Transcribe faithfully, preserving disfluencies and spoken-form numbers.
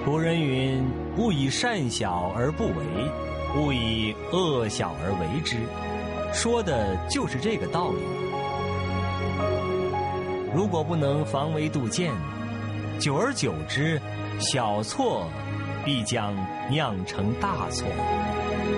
古人云：勿以善小而不为，勿以恶小而为之，说的就是这个道理。如果不能防微杜渐，久而久之，小错必将酿成大错。